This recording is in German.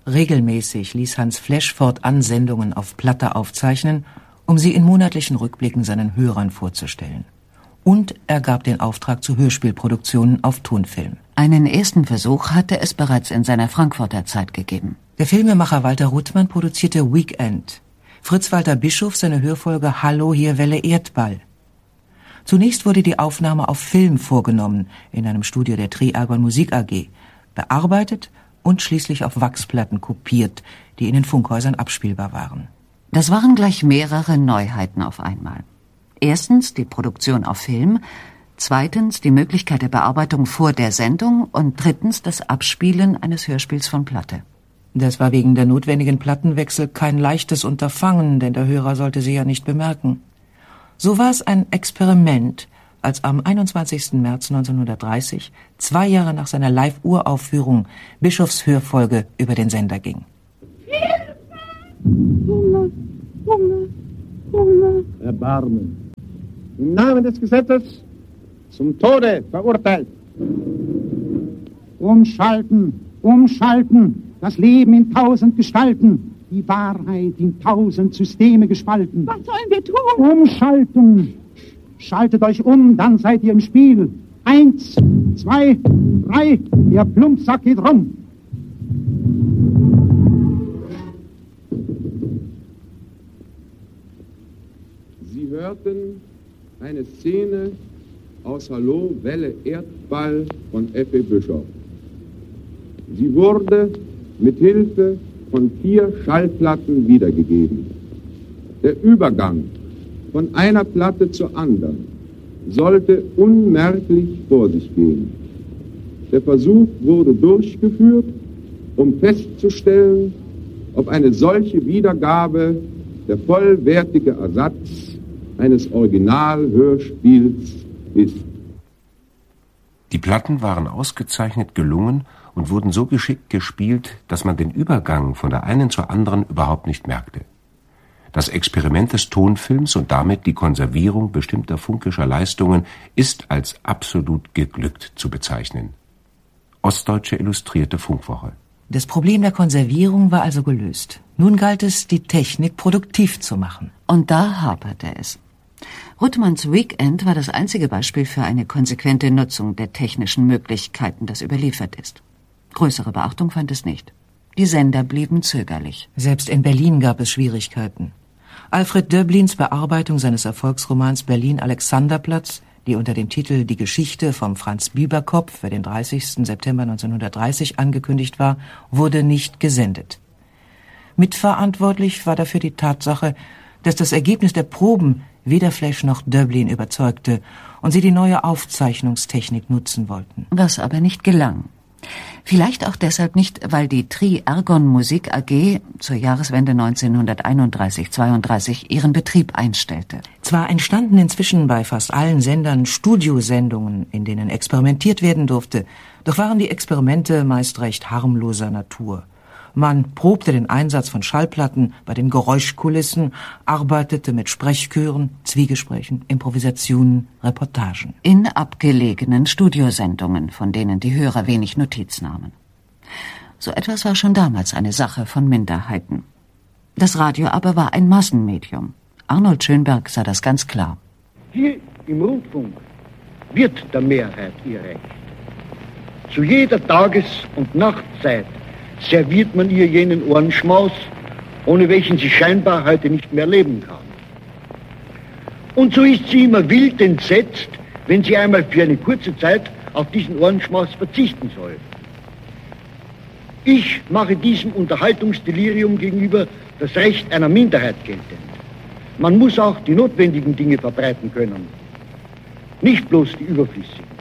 Regelmäßig ließ Hans Flesch fortan Sendungen auf Platte aufzeichnen, um sie in monatlichen Rückblicken seinen Hörern vorzustellen. Und er gab den Auftrag zu Hörspielproduktionen auf Tonfilm. Einen ersten Versuch hatte es bereits in seiner Frankfurter Zeit gegeben. Der Filmemacher Walter Ruttmann produzierte Weekend. Fritz Walter Bischof seine Hörfolge Hallo, hier Welle Erdball. Zunächst wurde die Aufnahme auf Film vorgenommen, in einem Studio der Triagon Musik AG, bearbeitet und schließlich auf Wachsplatten kopiert, die in den Funkhäusern abspielbar waren. Das waren gleich mehrere Neuheiten auf einmal. Erstens die Produktion auf Film, zweitens die Möglichkeit der Bearbeitung vor der Sendung und drittens das Abspielen eines Hörspiels von Platte. Das war wegen der notwendigen Plattenwechsel kein leichtes Unterfangen, denn der Hörer sollte sie ja nicht bemerken. So war es ein Experiment, als am 21. März 1930, 2 Jahre nach seiner Live-Uraufführung, Bischofs Hörfolge über den Sender ging. Hunger, Hunger, Hunger. Erbarmen. Im Namen des Gesetzes zum Tode verurteilt. Umschalten, umschalten, das Leben in 1000 Gestalten, die Wahrheit in 1000 Systeme gespalten. Was sollen wir tun? Umschalten. Schaltet euch um, dann seid ihr im Spiel. 1, 2, 3, der Plumpsack geht rum. Sie hörten eine Szene aus Hallo, Welle, Erdball von F.E. Bischof. Sie wurde mit Hilfe von 4 Schallplatten wiedergegeben. Der Übergang von einer Platte zur anderen sollte unmerklich vor sich gehen. Der Versuch wurde durchgeführt, um festzustellen, ob eine solche Wiedergabe der vollwertige Ersatz eines Originalhörspiels ist. Die Platten waren ausgezeichnet gelungen und wurden so geschickt gespielt, dass man den Übergang von der einen zur anderen überhaupt nicht merkte. Das Experiment des Tonfilms und damit die Konservierung bestimmter funkischer Leistungen ist als absolut geglückt zu bezeichnen. Ostdeutsche Illustrierte Funkwoche. Das Problem der Konservierung war also gelöst. Nun galt es, die Technik produktiv zu machen. Und da haperte es. Ruttmanns Weekend war das einzige Beispiel für eine konsequente Nutzung der technischen Möglichkeiten, das überliefert ist. Größere Beachtung fand es nicht. Die Sender blieben zögerlich. Selbst in Berlin gab es Schwierigkeiten. Alfred Döblins Bearbeitung seines Erfolgsromans Berlin-Alexanderplatz, die unter dem Titel Die Geschichte vom Franz Bieberkopf für den 30. September 1930 angekündigt war, wurde nicht gesendet. Mitverantwortlich war dafür die Tatsache, dass das Ergebnis der Proben weder Flesch noch Döblin überzeugte und sie die neue Aufzeichnungstechnik nutzen wollten. Was aber nicht gelang. Vielleicht auch deshalb nicht, weil die Triagon Musik AG zur Jahreswende 1931/32 ihren Betrieb einstellte. Zwar entstanden inzwischen bei fast allen Sendern Studiosendungen, in denen experimentiert werden durfte, doch waren die Experimente meist recht harmloser Natur. Man probte den Einsatz von Schallplatten bei den Geräuschkulissen, arbeitete mit Sprechchören, Zwiegesprächen, Improvisationen, Reportagen. In abgelegenen Studiosendungen, von denen die Hörer wenig Notiz nahmen. So etwas war schon damals eine Sache von Minderheiten. Das Radio aber war ein Massenmedium. Arnold Schönberg sah das ganz klar. Hier im Rundfunk wird der Mehrheit ihr Recht. Zu jeder Tages- und Nachtzeit serviert man ihr jenen Ohrenschmaus, ohne welchen sie scheinbar heute nicht mehr leben kann. Und so ist sie immer wild entsetzt, wenn sie einmal für eine kurze Zeit auf diesen Ohrenschmaus verzichten soll. Ich mache diesem Unterhaltungsdelirium gegenüber das Recht einer Minderheit geltend. Man muss auch die notwendigen Dinge verbreiten können, nicht bloß die überflüssigen.